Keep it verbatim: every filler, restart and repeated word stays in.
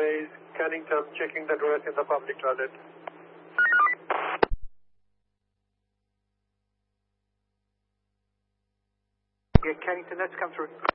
base, Cannington, checking the dress in the public toilet. Yeah, Cannington, that's come through.